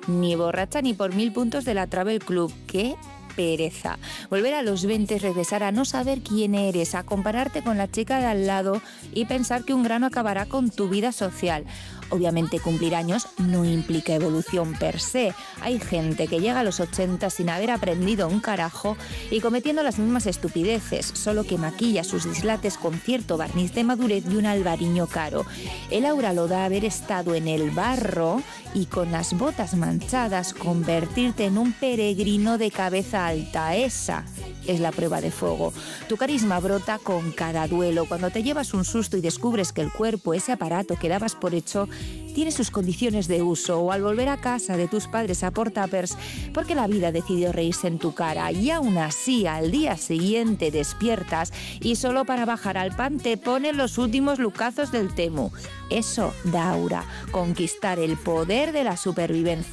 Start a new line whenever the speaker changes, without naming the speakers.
Ni borracha ni por 1000 puntos de la Travel Club. ¡Qué pereza! Volver a los 20 es regresar a no saber quién eres, a compararte con la chica de al lado y pensar que un grano acabará con tu vida social. Obviamente cumplir años no implica evolución per se. Hay gente que llega a los 80 sin haber aprendido un carajo y cometiendo las mismas estupideces, solo que maquilla sus dislates con cierto barniz de madurez y un albariño caro. El aura lo da haber estado en el barro y con las botas manchadas convertirte en un peregrino de cabeza alta. Esa es la prueba de fuego. Tu carisma brota con cada duelo. Cuando te llevas un susto y descubres que el cuerpo, ese aparato que dabas por hecho, tiene sus condiciones de uso, o al volver a casa de tus padres a por tuppers porque la vida decidió reírse en tu cara y aún así al día siguiente despiertas y solo para bajar al pan te ponen los últimos lucazos del Temu. Eso da aura, conquistar el poder de la supervivencia.